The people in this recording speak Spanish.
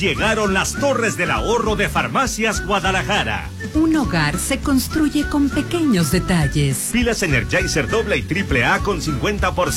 Llegaron las torres del ahorro de Farmacias Guadalajara. Un hogar se construye con pequeños detalles. Pilas Energizer doble y triple A con 50%